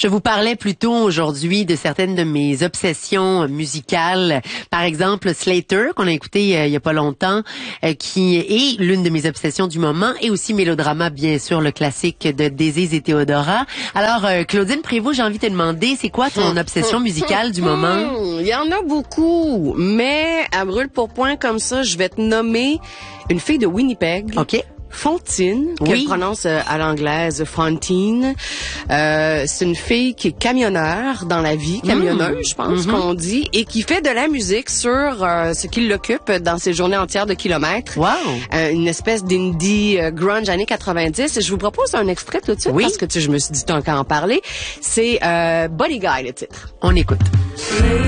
Je vous parlais plus tôt aujourd'hui de certaines de mes obsessions musicales. Par exemple, Slater, qu'on a écouté il y a pas longtemps, qui est l'une de mes obsessions du moment, et aussi Mélodrama, bien sûr, le classique de Désir et Théodora. Alors, Claudine Prévost, j'ai envie de te demander, c'est quoi ton obsession musicale du moment? Il y en a beaucoup, mais à brûle pour point comme ça, je vais te nommer une fille de Winnipeg. OK. Fontine, Oui. qu'elle prononce à l'anglaise Fontine. C'est une fille qui est camionneur dans la vie, camionneuse, je pense qu'on dit, et qui fait de la musique sur ce qui l'occupe dans ses journées entières de kilomètres. Wow! Une espèce d'indie grunge années 90. Et je vous propose un extrait tout de suite parce que je me suis dit tant qu'à en parler. C'est Body Guy, le titre. On écoute.